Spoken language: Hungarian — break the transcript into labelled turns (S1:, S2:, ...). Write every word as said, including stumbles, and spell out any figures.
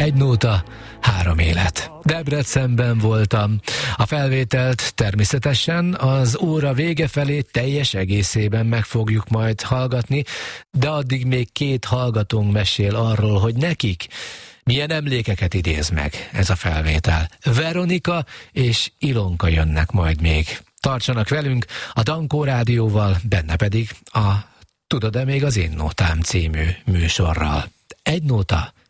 S1: Egy nóta, három élet. Debrecenben voltam. A felvételt természetesen az óra vége felé teljes egészében meg fogjuk majd hallgatni, de addig még két hallgatónk mesél arról, hogy nekik milyen emlékeket idéz meg ez a felvétel. Veronika és Ilonka jönnek majd még. Tartsanak velünk a Dankó Rádióval, benne pedig a Tudod-e még az én nótám című műsorral. Egy nóta,